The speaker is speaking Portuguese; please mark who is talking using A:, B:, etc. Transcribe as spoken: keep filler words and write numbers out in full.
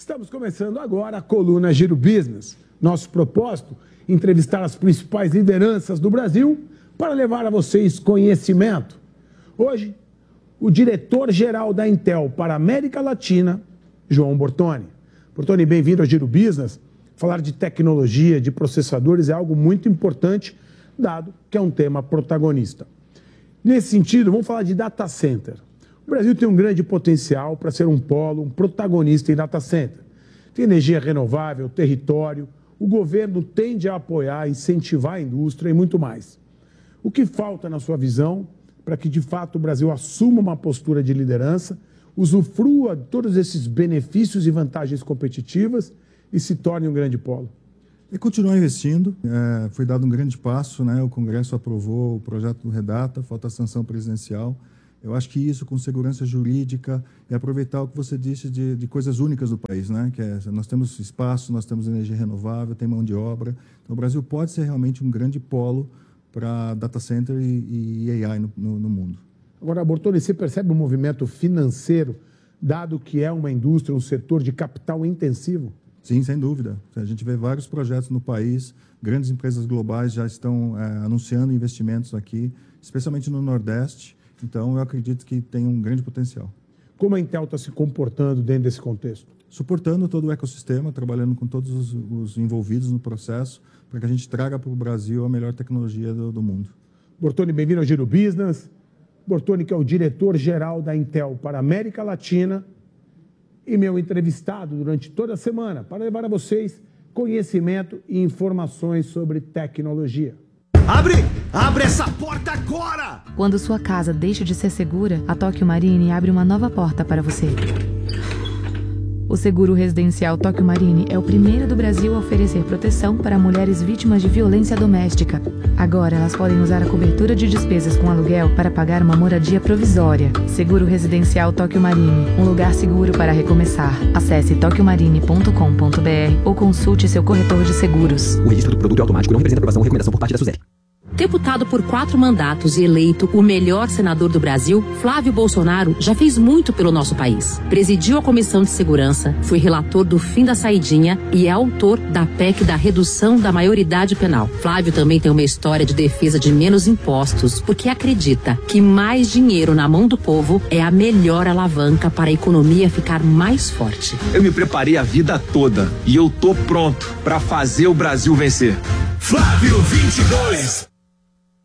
A: Estamos começando agora a coluna Giro Business. Nosso propósito, entrevistar as principais lideranças do Brasil para levar a vocês conhecimento. Hoje, o diretor-geral da Intel para a América Latina, João Bortoni. Bortoni, bem-vindo ao Giro Business. Falar de tecnologia, de processadores é algo muito importante, dado que é um tema protagonista. Nesse sentido, vamos falar de data center. O Brasil tem um grande potencial para ser um polo, um protagonista em data center. Tem energia renovável, território, o governo tende a apoiar, incentivar a indústria e muito mais. O que falta, na sua visão, para que de fato o Brasil assuma uma postura de liderança, usufrua de todos esses benefícios e vantagens competitivas e se torne um grande polo?
B: E continuar investindo. É, foi dado um grande passo, né? O Congresso aprovou o projeto do Redata, falta a sanção presidencial. Eu acho que isso, com segurança jurídica, e aproveitar o que você disse de, de coisas únicas do país, né? Que é, nós temos espaço, nós temos energia renovável, tem mão de obra. Então, o Brasil pode ser realmente um grande polo para data center e, e A I no, no, no mundo.
A: Agora, Bortoni, você percebe um movimento financeiro, dado que é uma indústria, um setor de capital intensivo?
B: Sim, sem dúvida. A gente vê vários projetos no país, grandes empresas globais já estão é, anunciando investimentos aqui, especialmente no Nordeste. Então, eu acredito que tem um grande potencial.
A: Como a Intel está se comportando dentro desse contexto?
B: Suportando todo o ecossistema, trabalhando com todos os, os envolvidos no processo, para que a gente traga para o Brasil a melhor tecnologia do, do mundo.
A: Bortoni, bem-vindo ao Giro Business. Bortoni, que é o diretor-geral da Intel para a América Latina e meu entrevistado durante toda a semana para levar a vocês conhecimento e informações sobre tecnologia.
C: Abre! Abre essa porta agora!
D: Quando sua casa deixa de ser segura, a Tóquio Marine abre uma nova porta para você. O seguro residencial Tóquio Marine é o primeiro do Brasil a oferecer proteção para mulheres vítimas de violência doméstica. Agora elas podem usar a cobertura de despesas com aluguel para pagar uma moradia provisória. Seguro residencial Tóquio Marine, um lugar seguro para recomeçar. Acesse tóquio marine ponto com ponto br ou consulte seu corretor de seguros.
E: O registro do produto é automático, não representa aprovação ou recomendação por parte da Suzeli.
F: Deputado por quatro mandatos e eleito o melhor senador do Brasil, Flávio Bolsonaro já fez muito pelo nosso país. Presidiu a Comissão de Segurança, foi relator do fim da saidinha e é autor da P E C da redução da maioridade penal. Flávio também tem uma história de defesa de menos impostos, porque acredita que mais dinheiro na mão do povo é a melhor alavanca para a economia ficar mais forte.
G: Eu me preparei a vida toda e eu tô pronto para fazer o Brasil vencer.
C: Flávio vinte e dois.